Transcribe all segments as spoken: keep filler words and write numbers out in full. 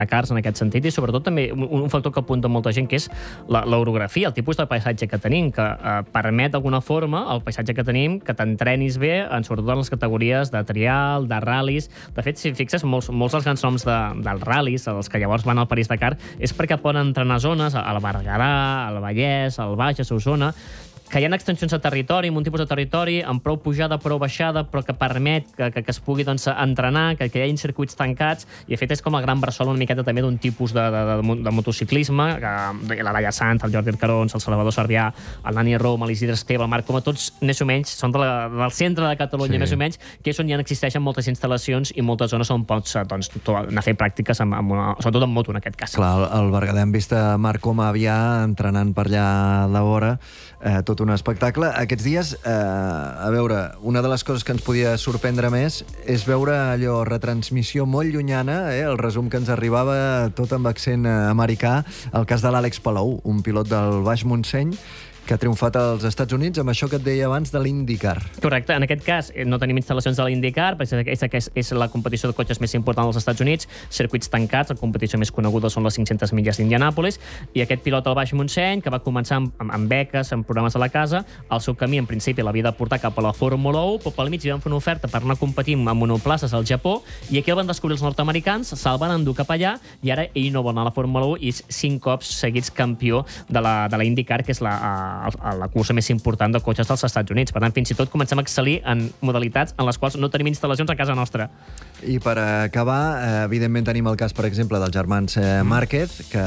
cars en aquest sentit, i sobretot també un, un factor que apunta molta gent, que és l'orografia, el tipus de paisatge que tenim, que eh, permet d'alguna forma el paisatge que tenim que t'entrenis bé, en, sobretot en les categories de trial, de ral·lis. De fet, si fixes, molts, molts dels grans noms de, dels ral·lis, els que llavors van al París-Dakar, és perquè poden entrenar zones, al Berguedà, al Vallès, al Baix, a Solsona, que hi ha extensions de territori, amb un tipus de territori, amb prou pujada, prou baixada, però que permet que, que, que es pugui doncs, entrenar, que, que hi hagi circuits tancats, i de fet és com el Gran Barcelona una miqueta també d'un tipus de, de, de, de motociclisme, que la Laia Sant, el Jordi Arcarons, el Salvador Sarrià, el Dani Roma, l'Isidre Esteve, el Marc Coma, tots més o menys són de la, del centre de Catalunya, sí. més o menys, que és on ja existeixen moltes instal·lacions i moltes zones on pots doncs, anar a fer pràctiques, amb, amb una, sobretot amb moto en aquest cas. Clar, el Berguedà hem vist a Marc Coma avià entrenant per allà a la vora, eh, tot un espectacle. Aquests dies, eh, a veure, una de les coses que ens podia sorprendre més és veure allò, retransmissió molt llunyana, eh, el resum que ens arribava tot amb accent americà, el cas de l'Àlex Palou, un pilot del Baix Montseny, que ha triomfat als Estats Units amb això que et deia abans de l'IndyCar. Correcte. En aquest cas no tenim instal·lacions de l'IndyCar, perquè és, és la competició de cotxes més important als Estats Units, circuits tancats, la competició més coneguda són les cinc-centes milles d'Indianàpolis, i aquest pilot al Baix Montseny, que va començar amb, amb beques, amb programes a la casa, el seu camí, en principi, l'havia de portar cap a la Fórmula u, però pel mig li van fer una oferta per anar a competir amb monoplaces al Japó, i aquí el van descobrir els nord-americans, se'l van endur cap allà, i ara ell no vol anar a la Fórmula u, i és cinc cops seguits campió de la, de la IndyCar, que és la, a, la cursa més important de cotxes dels Estats Units. Per tant, fins i tot comencem a excel·lir en modalitats en les quals no tenim instal·lacions a casa nostra. I per acabar, evidentment tenim el cas, per exemple, dels germans Márquez, que,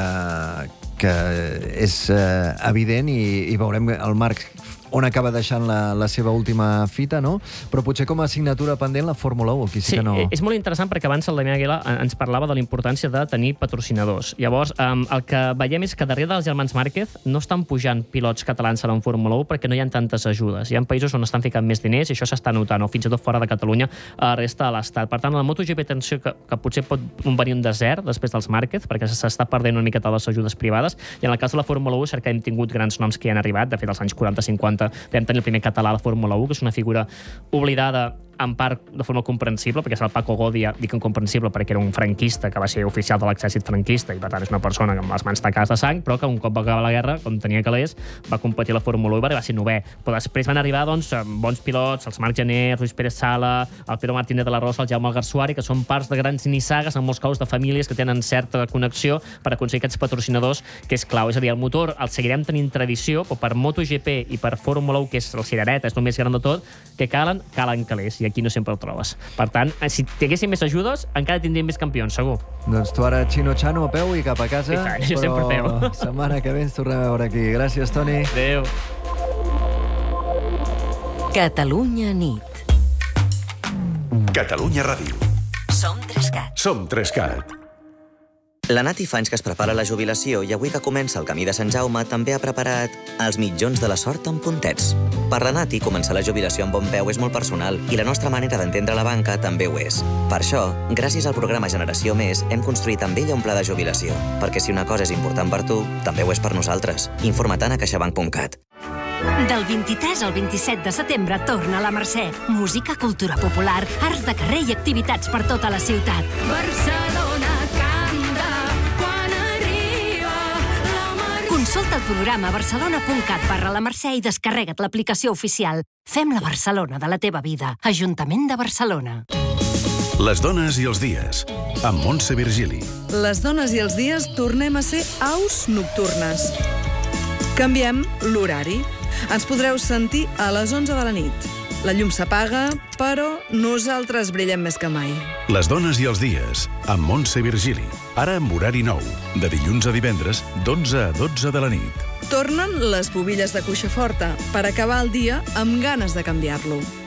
que és evident, i, i veurem el Marc on acaba deixant la, la seva última fita, no? Però potser com a assignatura pendent la Fórmula u, aquí sí, sí que no... és molt interessant perquè abans el Damià Aguilar ens parlava de la importància de tenir patrocinadors. Llavors, um, el que veiem és que darrere dels germans Márquez no estan pujant pilots catalans a la Fórmula u perquè no hi ha tantes ajudes. Hi ha països on estan ficant més diners i això s'està notant, o fins i tot fora de Catalunya, a la resta de l'Estat. Per tant, la MotoGP, atenció, que, que potser pot venir un desert després dels Márquez, perquè s'està perdent una miqueta les ajudes privades, i en el cas de la Fórmula u, cert que hem tingut grans noms que hi han arribat, de fet, als anys quaranta cinquanta vam tenir el primer català a la Fórmula u, que és una figura oblidada en part de forma comprensible, perquè és el Paco Godia, dic incomprensible perquè era un franquista que va ser oficial de l'exèrcit franquista i per tant és una persona amb les mans tacades de sang, però que un cop va acabar la guerra, com tenia calés, va competir a la Fórmula u i va arribar a ser novè. Però després van arribar doncs, bons pilots, els Marc Gené, Luis Pérez Sala, el Pedro Martínez de la Rosa, el Jaume Alguersuari, que són parts de grans nissagues, en molts casos de famílies que tenen certa connexió per aconseguir aquests patrocinadors, que és clau. És a dir, el motor el seguirem tenint tradició, però per MotoGP i per Fórmula u, que és el cirereta, és el més gran de tot, que calen, calen calés, i aquí no sempre el trobes. Per tant, si tinguéssim més ajudes, encara tindríem més campions, segur. Doncs tu ara Xino Chano a peu i cap a casa. I tant, jo sempre a peu. Setmana que ve ens tornem a veure aquí. Gràcies, Toni. Adéu. Catalunya nit. Catalunya Ràdio. Som Trescat. Som Trescat. La Nati fa anys que es prepara la jubilació i avui que comença el camí de Sant Jaume també ha preparat els mitjons de la sort amb puntets. Per la Nati, començar la jubilació amb bon peu és molt personal i la nostra manera d'entendre la banca també ho és. Per això, gràcies al programa Generació Més, hem construït amb ella un pla de jubilació. Perquè si una cosa és important per tu, també ho és per nosaltres. Informa-te'n a caixabank punt cat. Del vint-i-tres al vint-i-set de setembre torna a la Mercè. Música, cultura popular, arts de carrer i activitats per tota la ciutat. Barcelona canta quan arriba la Mercè. Consulta el programa barcelona punt cat barra la Mercè i descarrega't l'aplicació oficial. Fem la Barcelona de la teva vida. Ajuntament de Barcelona. Les dones i els dies, amb Montse Virgili. Les dones i els dies tornem a ser aus nocturnes. Canviem l'horari. Ens podreu sentir a les onze de la nit. La llum s'apaga, però nosaltres brillem més que mai. Les dones i els dies, amb Montse Virgili. Ara amb horari nou, de dilluns a divendres, d'onze a dotze de la nit. Tornen les bobilles de cuixa forta per acabar el dia amb ganes de canviar-lo.